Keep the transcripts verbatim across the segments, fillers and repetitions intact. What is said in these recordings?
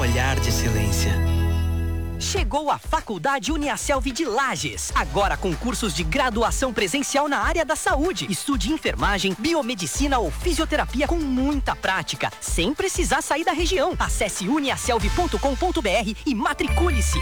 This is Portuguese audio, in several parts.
olhar de silêncio. Chegou a Faculdade Uniaselv de Lages, agora com cursos de graduação presencial na área da saúde. Estude enfermagem, biomedicina ou fisioterapia com muita prática, sem precisar sair da região. Acesse uniaselv ponto com ponto br e matricule-se.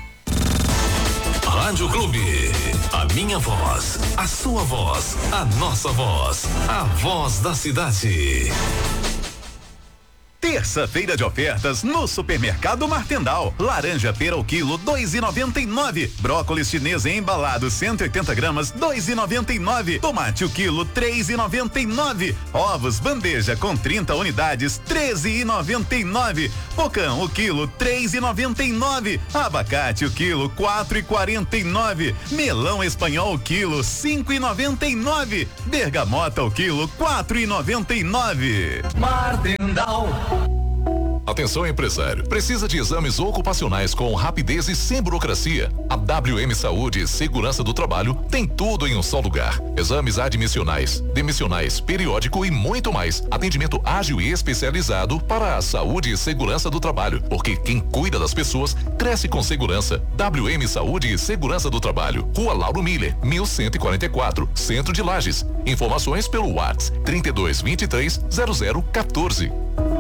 Rádio Clube, a minha voz, a sua voz, a nossa voz, a voz da cidade. Terça-feira de ofertas no Supermercado Martendal. Laranja pera o quilo dois e noventa e nove. Brócolis chinês embalado cento e oitenta gramas dois e noventa e nove. Tomate o quilo três e noventa e nove. Ovos bandeja com trinta unidades treze e noventa e nove. Pocão o quilo três e noventa e nove. Abacate o quilo quatro e quarenta e nove. Melão espanhol o quilo cinco e noventa e nove. Bergamota o quilo quatro e noventa e nove. Martendal. Atenção, empresário. Precisa de exames ocupacionais com rapidez e sem burocracia? A W M Saúde e Segurança do Trabalho tem tudo em um só lugar. Exames admissionais, demissionais, periódico e muito mais. Atendimento ágil e especializado para a saúde e segurança do trabalho. Porque quem cuida das pessoas cresce com segurança. W M Saúde e Segurança do Trabalho. Rua Lauro Miller, mil cento e quarenta e quatro, Centro de Lages. Informações pelo WhatsApp trinta e dois, vinte e três, zero zero, quatorze.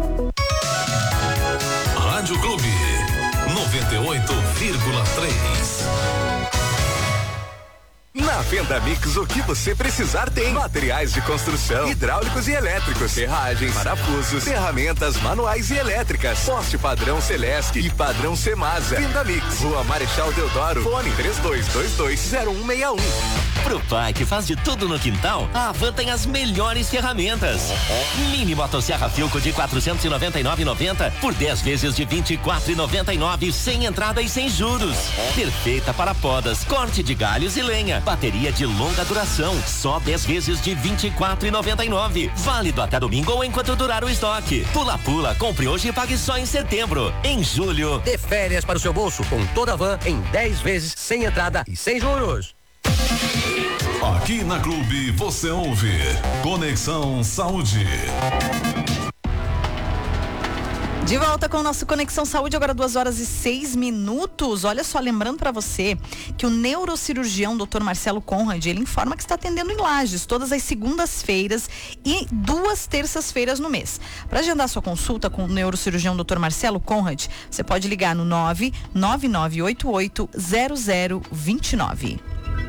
Rádio Clube noventa e oito vírgula três. Na Venda Mix, o que você precisar tem. Materiais de construção, hidráulicos e elétricos, ferragens, parafusos, ferramentas manuais e elétricas, poste padrão Celesc e padrão Semasa. Venda Mix, Rua Marechal Deodoro, fone três dois dois dois, zero um seis um. Pro pai que faz de tudo no quintal, a Havan tem as melhores ferramentas. Mini motosserra Filco de quatrocentos e noventa e nove reais e noventa centavos por dez vezes de vinte e quatro reais e noventa e nove centavos, sem entrada e sem juros. Perfeita para podas, corte de galhos e lenha. Bateria de longa duração, só dez vezes de vinte e quatro reais e noventa e nove centavos. Válido até domingo ou enquanto durar o estoque. Pula Pula, compre hoje e pague só em setembro. Em julho, dê férias para o seu bolso com toda a Van em dez vezes sem entrada e sem juros. Aqui na Clube você ouve Conexão Saúde. De volta com o nosso Conexão Saúde, agora duas horas e seis minutos. Olha só, lembrando para você que o neurocirurgião doutor Marcelo Conrad, ele informa que está atendendo em Lages todas as segundas-feiras e duas terças-feiras no mês. Para agendar sua consulta com o neurocirurgião doutor Marcelo Conrad, você pode ligar no nove nove nove oito oito zero zero dois nove.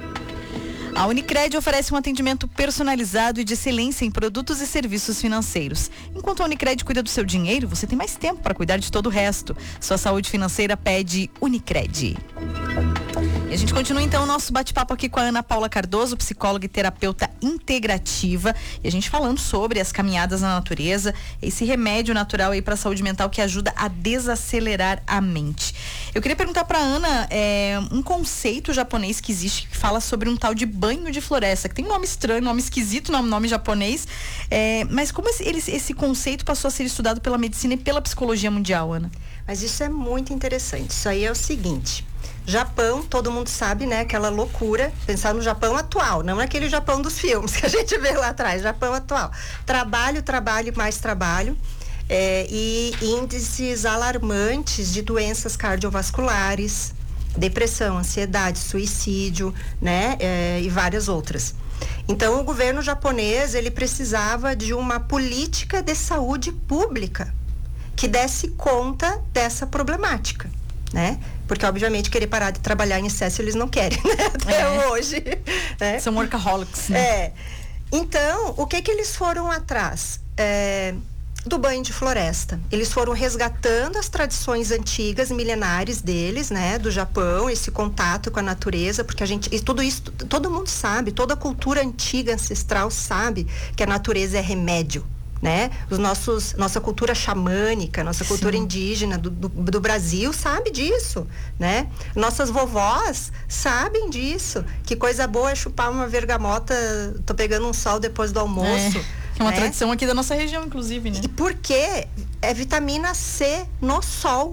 A Unicred oferece um atendimento personalizado e de excelência em produtos e serviços financeiros. Enquanto a Unicred cuida do seu dinheiro, você tem mais tempo para cuidar de todo o resto. Sua saúde financeira pede Unicred. E a gente continua então o nosso bate-papo aqui com a Ana Paula Cardoso, psicóloga e terapeuta integrativa, e a gente falando sobre as caminhadas na natureza, esse remédio natural aí para a saúde mental que ajuda a desacelerar a mente. Eu queria perguntar para Ana é, um conceito japonês que existe que fala sobre um tal de banho de floresta, que tem um nome estranho, nome esquisito, nome, nome japonês, é, mas como esse, ele, esse conceito passou a ser estudado pela medicina e pela psicologia mundial, Ana? Mas isso é muito interessante. Isso aí é o seguinte: Japão, todo mundo sabe, né? Aquela loucura, pensar no Japão atual, não naquele Japão dos filmes que a gente vê lá atrás, Japão atual. Trabalho, trabalho, mais trabalho, é, e índices alarmantes de doenças cardiovasculares, depressão, ansiedade, suicídio, né? É, e várias outras. Então, o governo japonês, ele precisava de uma política de saúde pública que desse conta dessa problemática, né? Porque, obviamente, querer parar de trabalhar em excesso, eles não querem, né? Até é. hoje. Né? São workaholics, né? É. Então, o que que eles foram atrás? É, do banho de floresta. Eles foram resgatando as tradições antigas, milenares deles, né? Do Japão, esse contato com a natureza, porque a gente... E tudo isso, todo mundo sabe, toda a cultura antiga, ancestral, sabe que a natureza é remédio. Né? Os nossos, nossa cultura xamânica, nossa cultura Sim. indígena do, do, do Brasil sabe disso, né? Nossas vovós sabem disso. Que coisa boa é chupar uma vergamota, tô pegando um sol depois do almoço. É, é uma né? tradição aqui da nossa região, inclusive, né? E porque é vitamina C no sol,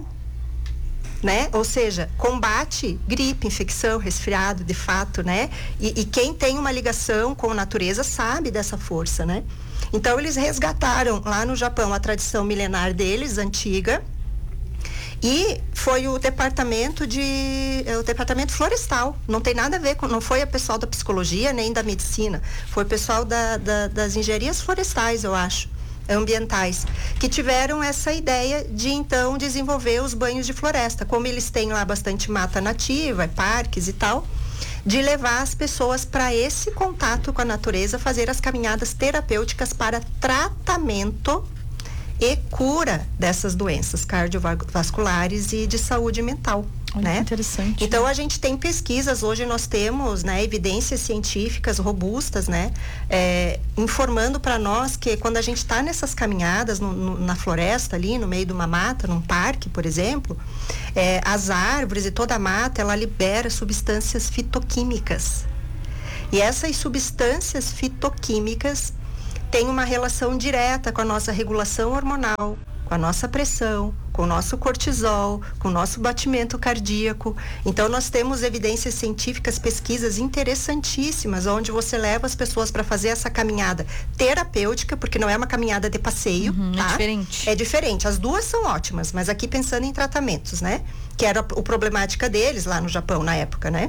né? Ou seja, combate gripe, infecção, resfriado, de fato, né? E, e quem tem uma ligação com a natureza sabe dessa força, né? Então, eles resgataram lá no Japão a tradição milenar deles, antiga, E foi o departamento de o departamento florestal, não tem nada a ver com, não foi o pessoal da psicologia nem da medicina, foi o pessoal da, da, das engenharias florestais, eu acho, ambientais, que tiveram essa ideia de então desenvolver os banhos de floresta, como eles têm lá bastante mata nativa, parques e tal, de levar as pessoas para esse contato com a natureza, fazer as caminhadas terapêuticas para tratamento e cura dessas doenças cardiovasculares e de saúde mental. Olha, né? Interessante. Então a gente tem pesquisas, hoje nós temos, né, evidências científicas robustas, né, é, informando para nós que quando a gente está nessas caminhadas no, no, na floresta ali, no meio de uma mata, num parque, por exemplo, é, as árvores e toda a mata, ela libera substâncias fitoquímicas. E essas substâncias fitoquímicas têm uma relação direta com a nossa regulação hormonal, com a nossa pressão, com o nosso cortisol, com o nosso batimento cardíaco. Então nós temos evidências científicas, pesquisas interessantíssimas, onde você leva as pessoas para fazer essa caminhada terapêutica, porque não é uma caminhada de passeio, uhum, tá? É diferente. É diferente. As duas são ótimas, mas aqui pensando em tratamentos, né? Que era a problemática deles lá no Japão na época, né?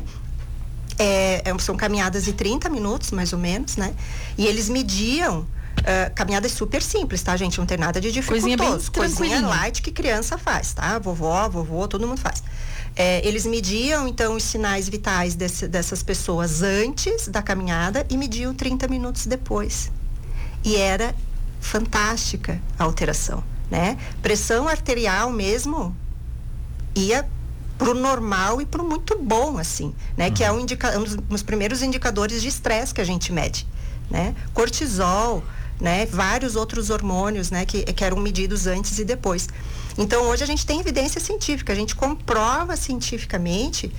É, são caminhadas de trinta minutos, mais ou menos, né? E eles mediam uh, caminhadas super simples, tá, gente? Não tem nada de dificultoso. Coisinha light que criança faz, tá? Vovó, vovô, todo mundo faz. É, eles mediam, então, os sinais vitais desse, dessas pessoas antes da caminhada e mediam trinta minutos depois. E era fantástica a alteração, né? Pressão arterial mesmo ia pro normal e pro muito bom, assim, né? Uhum. Que é um, indica- um dos, dos primeiros indicadores de estresse que a gente mede, né? Cortisol, né? Vários outros hormônios, né? Que, que eram medidos antes e depois. Então, hoje a gente tem evidência científica, a gente comprova cientificamente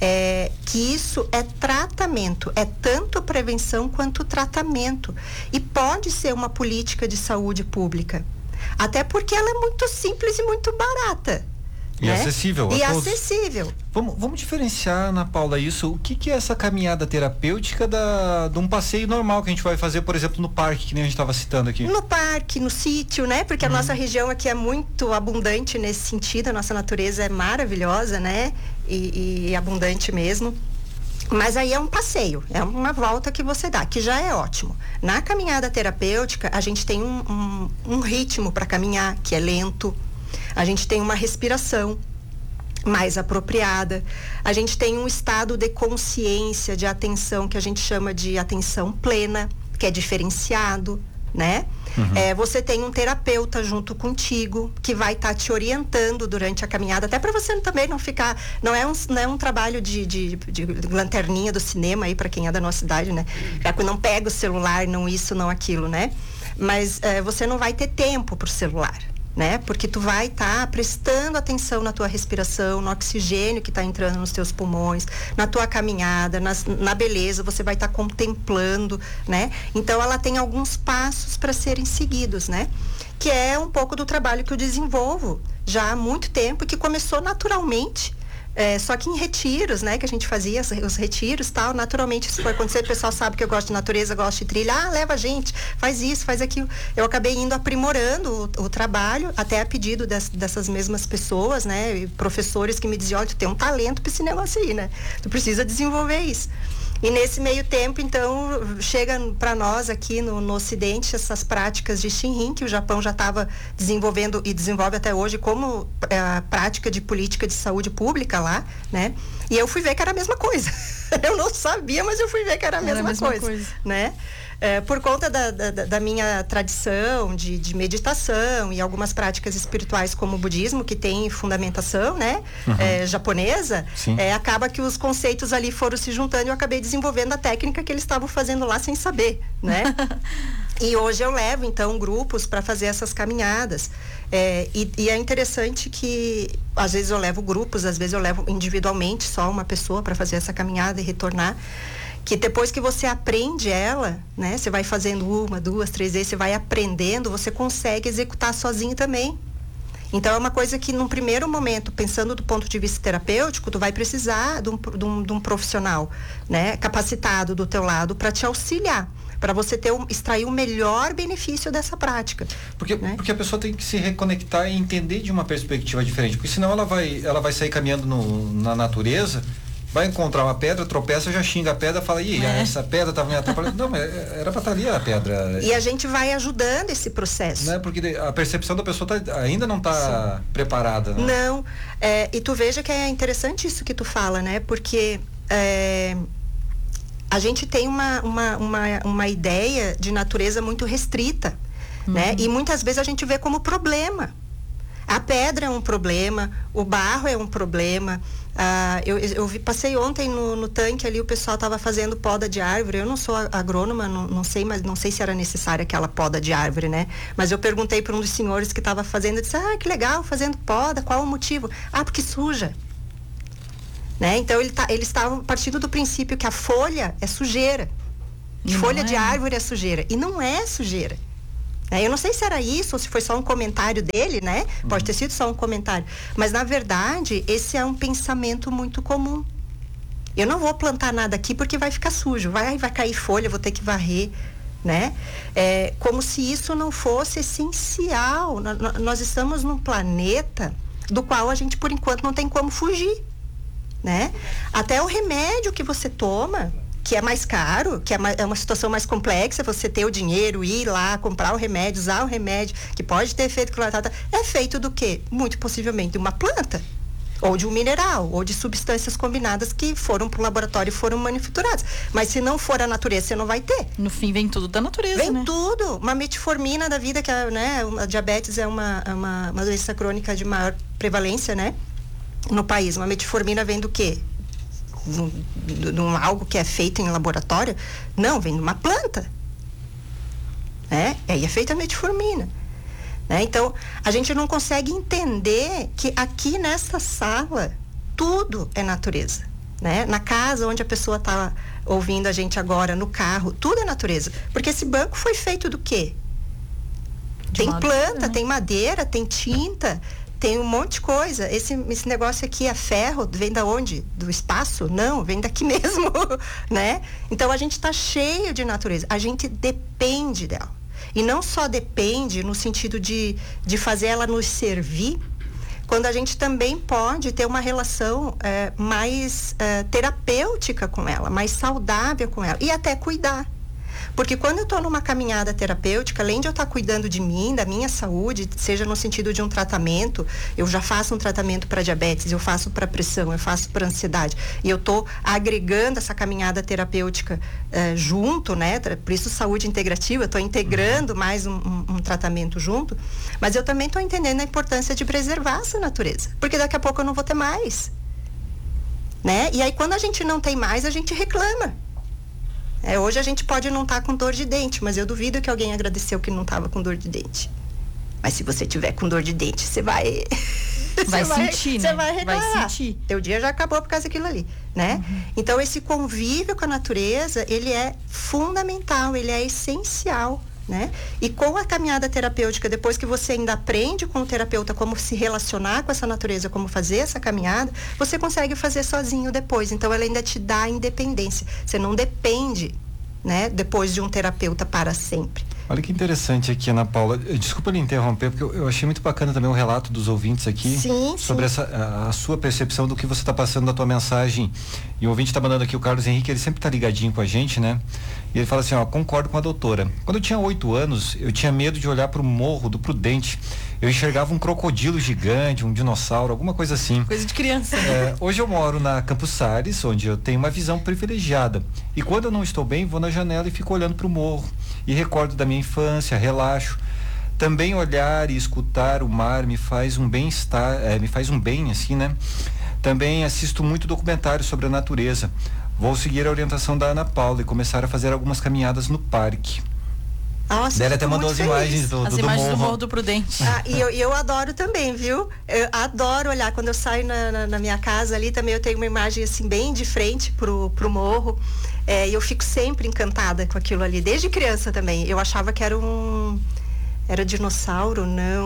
é, que isso é tratamento, é tanto prevenção quanto tratamento. E pode ser uma política de saúde pública, até porque ela é muito simples e muito barata. E né? acessível. E a todos. acessível. Vamos, vamos diferenciar, Ana Paula, isso. O que, que é essa caminhada terapêutica da, de um passeio normal que a gente vai fazer, por exemplo, no parque, que nem a gente estava citando aqui? No parque, no sítio, né? Porque uhum. a nossa região aqui é muito abundante nesse sentido, a nossa natureza é maravilhosa, né? E, e abundante mesmo. Mas aí é um passeio, é uma volta que você dá, que já é ótimo. Na caminhada terapêutica, a gente tem um, um, um ritmo para caminhar, que é lento. A gente tem uma respiração mais apropriada, a gente tem um estado de consciência, de atenção, que a gente chama de atenção plena, que é diferenciado, né? Uhum. É, você tem um terapeuta junto contigo, que vai estar tá te orientando durante a caminhada, até para você também não ficar, não é um, não é um trabalho de, de, de lanterninha do cinema aí, para quem é da nossa idade, né? Não pega o celular, não isso, não aquilo, né? Mas é, você não vai ter tempo pro celular, né? Porque tu vai estar tá prestando atenção na tua respiração, no oxigênio que está entrando nos teus pulmões, na tua caminhada, nas, na beleza, você vai estar tá contemplando, né? Então ela tem alguns passos para serem seguidos, né? Que é um pouco do trabalho que eu desenvolvo já há muito tempo e que começou naturalmente. É, só que em retiros, né, que a gente fazia os retiros e tal, naturalmente isso foi acontecer, o pessoal sabe que eu gosto de natureza, gosto de trilha, ah, leva a gente, faz isso, faz aquilo. Eu acabei indo aprimorando o, o trabalho, até a pedido des, dessas mesmas pessoas, né, e professores que me diziam, olha, tu tem um talento para esse negócio aí, né, tu precisa desenvolver isso. E nesse meio tempo, então, chega para nós aqui no, no Ocidente essas práticas de Shinrin, que o Japão já estava desenvolvendo e desenvolve até hoje como é, a prática de política de saúde pública lá, né? E eu fui ver que era a mesma coisa. Eu não sabia, mas eu fui ver que era a mesma, era a mesma coisa, coisa, né? É, por conta da, da, da minha tradição de, de meditação e algumas práticas espirituais como o budismo, que tem fundamentação, né, uhum. é, japonesa, é, acaba que os conceitos ali foram se juntando e eu acabei desenvolvendo a técnica que eles estavam fazendo lá sem saber, né? E hoje eu levo, então, grupos para fazer essas caminhadas. É, e, e é interessante que, às vezes eu levo grupos, às vezes eu levo individualmente só uma pessoa para fazer essa caminhada e retornar. Que depois que você aprende ela, né? Você vai fazendo uma, duas, três vezes, você vai aprendendo, você consegue executar sozinho também. Então é uma coisa que num primeiro momento, pensando do ponto de vista terapêutico, tu vai precisar de um, de um, de um profissional, né, capacitado do teu lado para te auxiliar, para você ter um, extrair o melhor benefício dessa prática. Porque, né? porque a pessoa tem que se reconectar e entender de uma perspectiva diferente, porque senão ela vai, ela vai sair caminhando no, na natureza, vai encontrar uma pedra, tropeça, já xinga a pedra, fala, ih, é. essa pedra estava me atrapalhando. Não, mas era para estar ali a pedra. E a gente vai ajudando esse processo. Né? Porque a percepção da pessoa tá, ainda não está preparada. Né? Não, é, e tu veja que é interessante isso que tu fala, né? Porque é, a gente tem uma, uma, uma, uma ideia de natureza muito restrita, uhum. né? E muitas vezes a gente vê como problema. A pedra é um problema, o barro é um problema. Ah, eu, eu vi, passei ontem no, no tanque ali, o pessoal estava fazendo poda de árvore. Eu não sou agrônoma, não, não sei, mas não sei se era necessária aquela poda de árvore, né? Mas eu perguntei para um dos senhores que estava fazendo, eu disse, ah, que legal, fazendo poda, qual o motivo? Ah, porque suja. Né? Então ele tá, eles estavam partindo do princípio que a folha é sujeira. E folha de árvore é sujeira. E não é sujeira. Eu não sei se era isso ou se foi só um comentário dele, né? Pode ter sido só um comentário. Mas, na verdade, esse é um pensamento muito comum. Eu não vou plantar nada aqui porque vai ficar sujo. Vai, vai cair folha, vou ter que varrer, né? É, como se isso não fosse essencial. Nós estamos num planeta do qual a gente, por enquanto, não tem como fugir, né? Até o remédio que você toma, que é mais caro, que é uma, é uma situação mais complexa, você ter o dinheiro, ir lá, comprar o remédio, usar o remédio, que pode ter efeito colateral, é feito do quê? Muito possivelmente de uma planta, ou de um mineral, ou de substâncias combinadas que foram para o laboratório e foram manufaturadas. Mas se não for a natureza, você não vai ter. No fim, vem tudo da natureza, vem né? tudo. Uma metformina da vida, que é, né, a diabetes é uma, uma, uma doença crônica de maior prevalência, né, no país. Uma metformina vem do quê? De um algo que é feito em laboratório? Não, vem de uma planta, né? Aí é feita a metformina, né? Então a gente não consegue entender que aqui nessa sala tudo é natureza, né? Na casa onde a pessoa está ouvindo a gente agora, no carro, tudo é natureza, porque esse banco foi feito do quê? De tem madeira, planta, né? Tem madeira, tem tinta, tem um monte de coisa. Esse, esse negócio aqui é ferro, vem da onde? Do espaço? Não, vem daqui mesmo, né? Então a gente está cheio de natureza, a gente depende dela. E não só depende no sentido de, de fazer ela nos servir, quando a gente também pode ter uma relação é, mais é, terapêutica com ela, mais saudável com ela, e até cuidar. Porque quando eu estou numa caminhada terapêutica, além de eu estar cuidando de mim, da minha saúde, seja no sentido de um tratamento, eu já faço um tratamento para diabetes, eu faço para pressão, eu faço para ansiedade, e eu estou agregando essa caminhada terapêutica eh, junto, né? Por isso saúde integrativa, eu estou integrando mais um, um, um tratamento junto, mas eu também estou entendendo a importância de preservar essa natureza, porque daqui a pouco eu não vou ter mais, né? E aí quando a gente não tem mais, a gente reclama. É, hoje a gente pode não estar tá com dor de dente, mas eu duvido que alguém agradeceu que não estava com dor de dente. Mas se você tiver com dor de dente, você vai... vai sentir, vai, né? Você vai reclamar. Vai sentir. Teu dia já acabou por causa daquilo ali, né? Uhum. Então, esse convívio com a natureza, ele é fundamental, ele é essencial, né? E com a caminhada terapêutica, depois que você ainda aprende com o terapeuta como se relacionar com essa natureza, como fazer essa caminhada, você consegue fazer sozinho depois. Então ela ainda te dá independência. Você não depende, né, depois de um terapeuta para sempre. Olha que interessante aqui, Ana Paula. Desculpa lhe interromper, porque eu, eu achei muito bacana também o relato dos ouvintes aqui. Sim, sobre sim. Essa, a, a sua percepção do que você está passando na tua mensagem. E o ouvinte está mandando aqui, o Carlos Henrique, ele sempre está ligadinho com a gente, né? E ele fala assim, ó, concordo com a doutora. Quando eu tinha oito anos, eu tinha medo de olhar para o morro do Prudente. Eu enxergava um crocodilo gigante, um dinossauro, alguma coisa assim. Coisa de criança. É, hoje eu moro na Campos Sales, onde eu tenho uma visão privilegiada. E quando eu não estou bem, vou na janela e fico olhando para o morro. E recordo da minha infância, relaxo. Também olhar e escutar o mar me faz um bem-estar, é, me faz um bem, assim, né? Também assisto muito documentário sobre a natureza. Vou seguir a orientação da Ana Paula e começar a fazer algumas caminhadas no parque. Nossa, ela até mandou as feliz. imagens do, as do, imagens do, morro. do Morro do Prudente. Ah, e eu, eu adoro também, viu? Eu adoro olhar. Quando eu saio na, na, na minha casa ali, também eu tenho uma imagem assim, bem de frente pro, pro morro. É, e eu fico sempre encantada com aquilo ali, desde criança também. Eu achava que era um... Era dinossauro, não.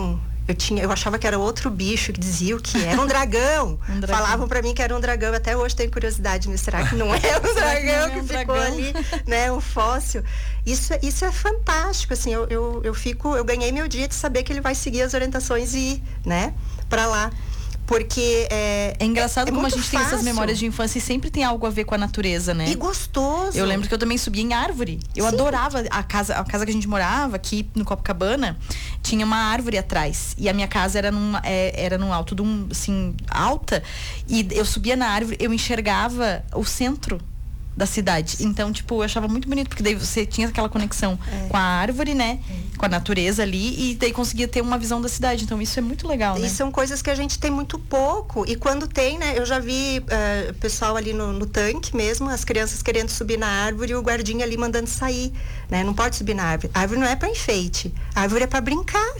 Eu tinha, eu achava que era outro bicho, que diziam que era um dragão. um dragão. Falavam para mim que era um dragão. Até hoje tenho curiosidade, mas será que não é um dragão que, é um que ficou dragão? ali, né? Um fóssil. Isso, isso é fantástico, assim, eu, eu, eu fico, eu ganhei meu dia de saber que ele vai seguir as orientações e ir, né, para lá. Porque é... É engraçado é, é como a gente fácil. tem essas memórias de infância e sempre tem algo a ver com a natureza, né? E gostoso. Eu lembro que eu também subia em árvore. Eu Sim. adorava a casa, a casa que a gente morava, aqui no Copacabana, tinha uma árvore atrás. E a minha casa era num, é, era num alto, de um, assim, alta. E eu subia na árvore, eu enxergava o centro da cidade. Então, tipo, eu achava muito bonito, porque daí você tinha aquela conexão é. com a árvore, né? É. Com a natureza ali, e daí conseguia ter uma visão da cidade. Então, isso é muito legal, né? E são coisas que a gente tem muito pouco. E quando tem, né? Eu já vi uh, pessoal ali no, no tanque mesmo, as crianças querendo subir na árvore e o guardinha ali mandando sair, né? Não pode subir na árvore. A árvore não é para enfeite. A árvore é para brincar.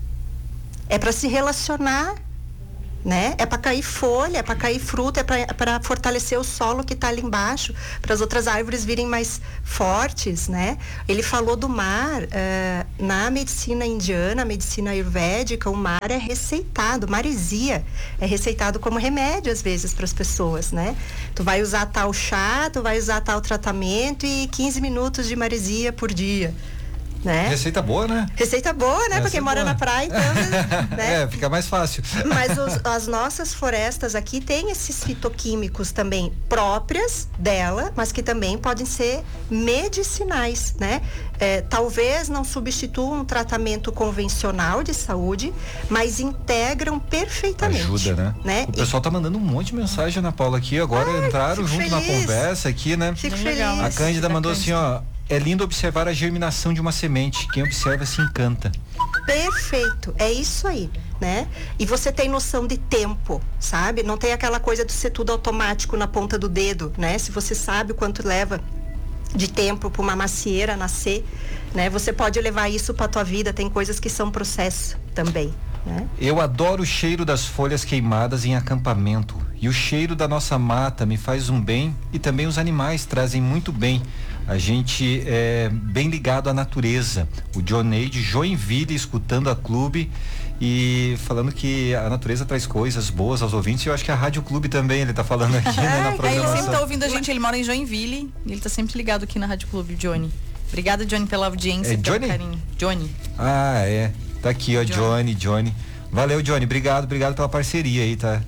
É para se relacionar. Né? É para cair folha, é para cair fruta, é para fortalecer o solo que está ali embaixo, para as outras árvores virem mais fortes, né? Ele falou do mar, uh, na medicina indiana, a medicina ayurvédica, o mar é receitado, maresia, é receitado como remédio às vezes para as pessoas, né? Tu vai usar tal chá, tu vai usar tal tratamento e quinze minutos de maresia por dia. Né? Receita boa, né? Receita boa, né? Para quem mora na praia, então, né? É, fica mais fácil. Mas os, as nossas florestas aqui têm esses fitoquímicos também próprias dela, mas que também podem ser medicinais, né? É, talvez não substituam um tratamento convencional de saúde, mas integram perfeitamente. Ajuda, né? né? O pessoal e... tá mandando um monte de mensagem, Ana Paula, aqui. Agora Ai, entraram junto feliz. na conversa aqui, né? Fico feliz. A Cândida mandou Cândida. assim, ó... É lindo observar a germinação de uma semente. Quem observa se encanta. Perfeito. É isso aí, né? E você tem noção de tempo, sabe? Não tem aquela coisa de ser tudo automático na ponta do dedo, né? Se você sabe o quanto leva de tempo para uma macieira nascer, né? Você pode levar isso para tua vida. Tem coisas que são processo também, né? Eu adoro o cheiro das folhas queimadas em acampamento. E o cheiro da nossa mata me faz um bem, e também os animais trazem muito bem. A gente é bem ligado à natureza. O John Ney de Joinville escutando a Clube e falando que a natureza traz coisas boas aos ouvintes. E eu acho que a Rádio Clube também, ele tá falando aqui, né, na programação. Ele sempre tá ouvindo a gente, ele mora em Joinville e ele tá sempre ligado aqui na Rádio Clube, Johnny. Obrigada, Johnny, pela audiência, é pelo Johnny? carinho. Johnny. Ah, é. Tá aqui, ó, Johnny, Johnny. Johnny. Valeu, Johnny. Obrigado, obrigado pela parceria aí, tá?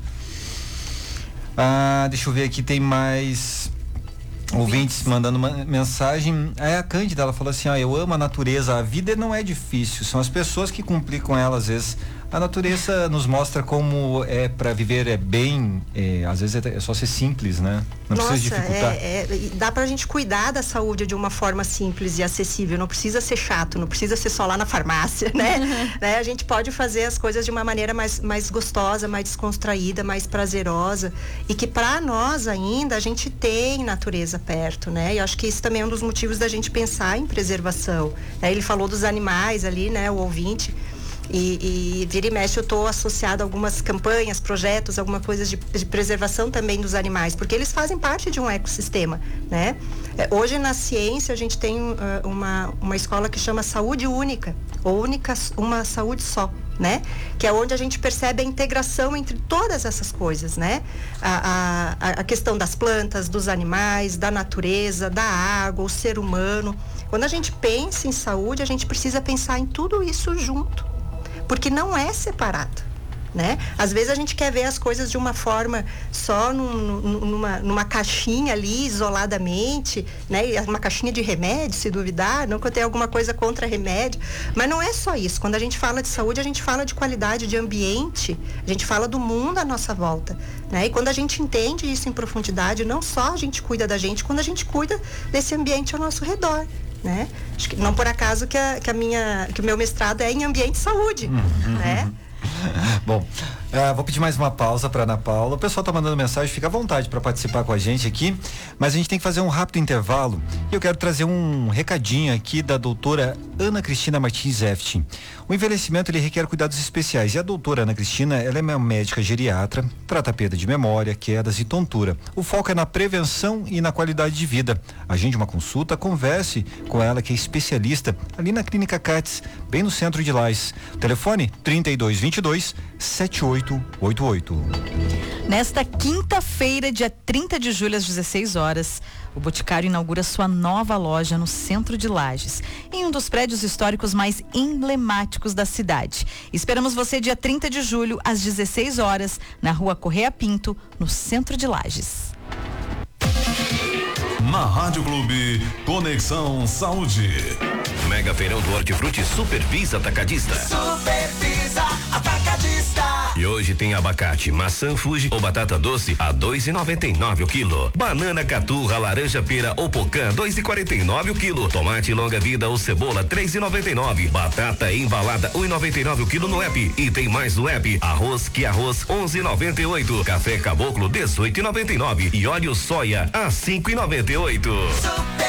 Ah, deixa eu ver aqui, tem mais... ouvintes mandando uma mensagem. É a Cândida, ela falou assim, ó, eu amo a natureza, a vida não é difícil, são as pessoas que complicam ela às vezes. A natureza nos mostra como é para viver é bem, é, às vezes é só ser simples, né? Não Nossa, precisa dificultar. É, é, dá pra gente cuidar da saúde de uma forma simples e acessível, não precisa ser chato, não precisa ser só lá na farmácia, né? né? A gente pode fazer as coisas de uma maneira mais, mais gostosa, mais descontraída, mais prazerosa, e que para nós ainda a gente tem natureza perto, né? E eu acho que isso também é um dos motivos da gente pensar em preservação. Né? Ele falou dos animais ali, né? O ouvinte. E, e vira e mexe eu estou associada a algumas campanhas, projetos, alguma coisa de, de preservação também dos animais, porque eles fazem parte de um ecossistema, né? É, hoje na ciência a gente tem uh, uma, uma escola que chama Saúde Única, ou única, uma saúde só, né? Que é onde a gente percebe a integração entre todas essas coisas, né? A, a, a questão das plantas, dos animais, da natureza, da água, o ser humano. Quando a gente pensa em saúde, a gente precisa pensar em tudo isso junto. Porque não é separado, né? Às vezes a gente quer ver as coisas de uma forma só num, numa, numa caixinha ali, isoladamente, né? Uma caixinha de remédio, se duvidar, não que eu tenha alguma coisa contra remédio, mas não é só isso. Quando a gente fala de saúde, a gente fala de qualidade de ambiente, a gente fala do mundo à nossa volta, né? E quando a gente entende isso em profundidade, não só a gente cuida da gente, quando a gente cuida desse ambiente ao nosso redor. Né? Acho que não por acaso que, a, que, a minha, que o meu mestrado é em ambiente e saúde, uhum, né? Bom, Ah, vou pedir mais uma pausa para Ana Paula. O pessoal tá mandando mensagem, fica à vontade para participar com a gente aqui, mas a gente tem que fazer um rápido intervalo e eu quero trazer um recadinho aqui da doutora Ana Cristina Martins Eftin. O envelhecimento ele requer cuidados especiais e a doutora Ana Cristina, ela é uma médica geriatra, trata perda de memória, quedas e tontura. O foco é na prevenção e na qualidade de vida. Agende uma consulta, converse com ela que é especialista ali na Clínica Cates, bem no centro de Lages. Telefone trinta e dois, vinte e dois, setenta e oito oitenta e oito. Nesta quinta-feira, dia trinta de julho, às dezesseis horas, o Boticário inaugura sua nova loja no centro de Lages, em um dos prédios históricos mais emblemáticos da cidade. Esperamos você dia trinta de julho, às dezesseis horas, na Rua Correia Pinto, no centro de Lages. Na Rádio Clube, Conexão Saúde. Mega Feirão do Hortifruti Super Bis Atacadista. Super Bis Atacadista. E hoje tem abacate, maçã Fuji ou batata doce a dois e noventa e nove o quilo. Banana caturra, laranja pera ou pocã dois e quarenta e nove o quilo. Tomate longa vida ou cebola três e noventa e nove. Batata embalada um e noventa e nove o quilo no app. E tem mais no app. Arroz que arroz onze e noventa e oito. Café Caboclo dezoito e noventa e nove. E óleo soia a cinco e noventa e oito. Super